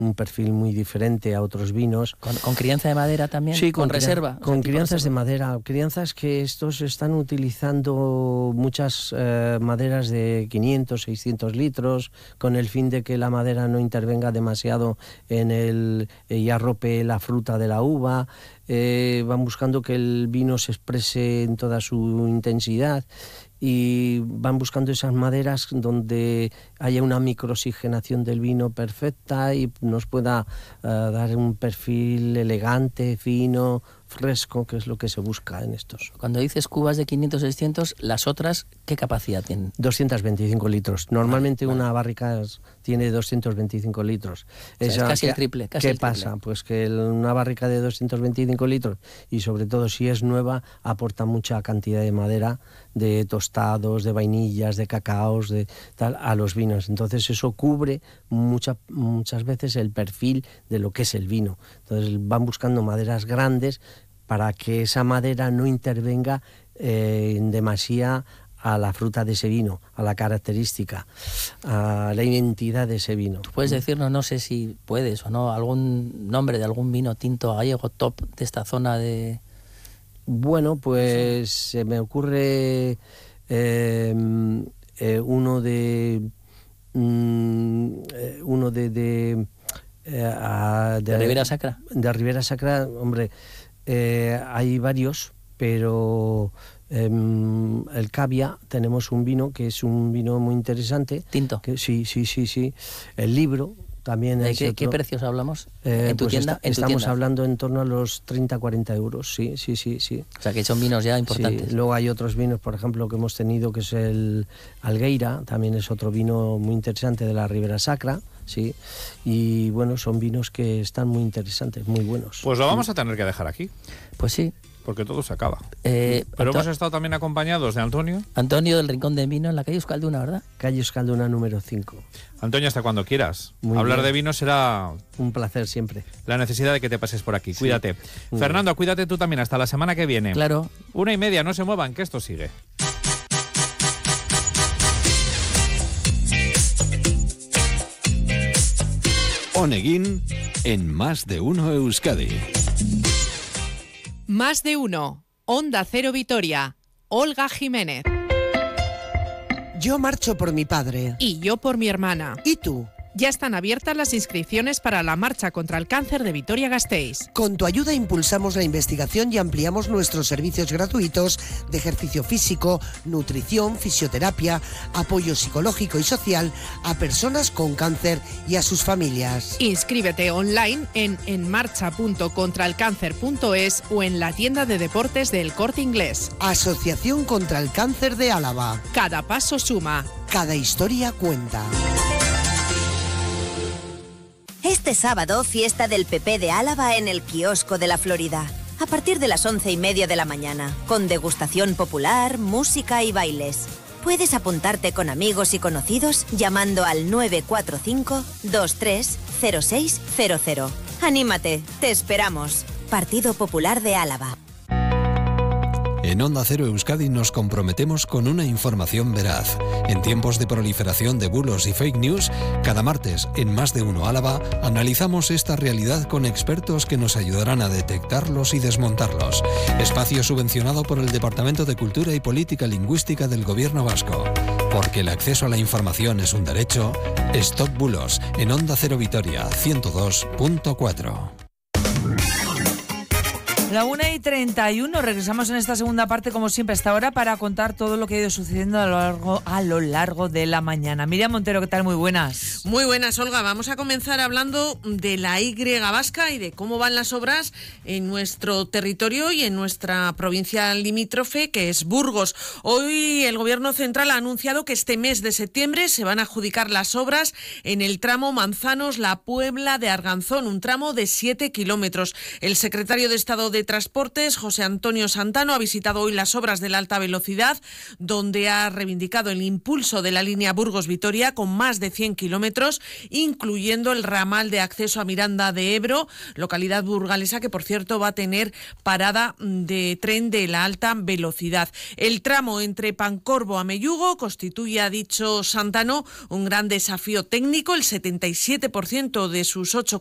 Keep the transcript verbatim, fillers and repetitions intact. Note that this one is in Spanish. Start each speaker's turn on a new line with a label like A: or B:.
A: un perfil muy diferente a otros vinos.
B: ¿Con, con crianza de madera también?
A: Sí,
B: con,
A: con
B: reserva.
A: Con o sea, crianzas de madera. Crianzas que estos están utilizando muchas eh, maderas de quinientos, seiscientos litros, con el fin de que la madera no intervenga demasiado en el eh, y arrope la fruta de la uva. Eh, van buscando que el vino se exprese en toda su intensidad y van buscando esas maderas donde haya una microoxigenación del vino perfecta y nos pueda uh, dar un perfil elegante, fino, fresco, que es lo que se busca en estos.
B: Cuando dices cubas de quinientos, seiscientos, ¿las otras qué capacidad tienen?
A: doscientos veinticinco litros. Normalmente
B: vale, vale.
A: una barrica tiene doscientos veinticinco litros.
B: O sea,
A: Esa,
B: es casi
A: ¿qué,
B: el triple. Casi
A: ¿Qué
B: el triple.
A: pasa? Pues que el, una barrica de doscientos veinticinco litros, y sobre todo si es nueva, aporta mucha cantidad de madera, de tostados, de vainillas, de cacaos, de tal, a los vinos. Entonces eso cubre mucha, muchas veces el perfil de lo que es el vino. Entonces van buscando maderas grandes para que esa madera no intervenga eh, en demasía a la fruta de ese vino, a la característica, a la identidad de ese vino.
B: ¿Tú puedes decirnos, no sé si puedes o no, algún nombre de algún vino tinto gallego top de esta zona de...?
A: Bueno, pues se me ocurre eh, eh, uno de... Mm, eh, uno de... de, eh, a, de,
B: ¿De Ribera Sacra?
A: De Ribera Sacra, hombre... Eh, hay varios, pero eh, el Cavia, tenemos un vino que es un vino muy interesante.
B: ¿Tinto?
A: Que, sí, sí, sí, sí. El libro también
B: ¿De
A: es
B: qué,
A: otro.
B: ¿Qué precios hablamos?
A: Eh,
B: ¿En tu
A: pues
B: tienda?
A: Está,
B: ¿En tu
A: estamos
B: tienda?
A: hablando en torno a los treinta a cuarenta euros, sí, sí, sí, sí.
B: O sea que son vinos ya importantes.
A: Sí. Luego hay otros vinos, por ejemplo, que hemos tenido, que es el Algueira, también es otro vino muy interesante de la Ribera Sacra. Sí, y bueno, son vinos que están muy interesantes, muy buenos.
C: Pues lo vamos a tener que dejar aquí.
B: Pues sí.
C: Porque todo se acaba.
B: Eh,
C: Pero
B: Anto-
C: hemos estado también acompañados de Antonio.
B: Antonio del Rincón del Vino en la calle Euskalduna, ¿verdad?
A: Calle Euskalduna número cinco.
C: Antonio, hasta cuando quieras.
A: Muy
C: Hablar
A: bien.
C: de vino será
A: Un placer siempre.
C: la necesidad de que te pases por aquí.
A: Sí.
C: Cuídate.
A: Muy
C: Fernando, cuídate tú también. Hasta la semana que viene.
B: Claro.
C: Una y media, no se muevan, que esto sigue.
D: Oneguin en Más de Uno Euskadi.
E: Más de Uno. Onda Cero Vitoria. Olga Jiménez.
F: Yo marcho por mi padre.
E: Y yo por mi hermana.
F: ¿Y tú?
E: Ya están abiertas las inscripciones para la Marcha contra el Cáncer de Vitoria-Gasteiz.
F: Con tu ayuda impulsamos la investigación y ampliamos nuestros servicios gratuitos de ejercicio físico, nutrición, fisioterapia, apoyo psicológico y social a personas con cáncer y a sus familias.
E: Inscríbete online en enmarcha punto contraelcáncer punto es o en la tienda de deportes del Corte Inglés.
F: Asociación contra el Cáncer de Álava.
E: Cada paso suma.
F: Cada historia cuenta.
G: Este sábado, fiesta del P P de Álava en el Quiosco de la Florida. A partir de las once y media de la mañana, con degustación popular, música y bailes. Puedes apuntarte con amigos y conocidos llamando al nueve cuatro cinco, dos tres cero seis cero cero. ¡Anímate! ¡Te esperamos! Partido Popular de Álava.
D: En Onda Cero Euskadi nos comprometemos con una información veraz. En tiempos de proliferación de bulos y fake news, cada martes en Más de Uno Álava analizamos esta realidad con expertos que nos ayudarán a detectarlos y desmontarlos. Espacio subvencionado por el Departamento de Cultura y Política Lingüística del Gobierno Vasco. Porque el acceso a la información es un derecho. Stop Bulos en Onda Cero Vitoria ciento dos punto cuatro.
H: La una y treinta y uno, regresamos en esta segunda parte como siempre hasta ahora para contar todo lo que ha ido sucediendo a lo largo, a lo largo de la mañana. Miriam Montero, ¿qué tal? Muy buenas.
I: Muy buenas, Olga. Vamos a comenzar hablando de la Y vasca y de cómo van las obras en nuestro territorio y en nuestra provincia limítrofe, que es Burgos. Hoy el Gobierno Central ha anunciado que este mes de septiembre se van a adjudicar las obras en el tramo Manzanos-La Puebla de Arganzón, un tramo de siete kilómetros. El secretario de Estado de de Transportes, José Antonio Santano, ha visitado hoy las obras de la alta velocidad, donde ha reivindicado el impulso de la línea Burgos-Vitoria con más de cien kilómetros, incluyendo el ramal de acceso a Miranda de Ebro, localidad burgalesa que, por cierto, va a tener parada de tren de la alta velocidad. El tramo entre Pancorbo a Mellugo constituye, ha dicho Santano, un gran desafío técnico. El setenta y siete por ciento de sus ocho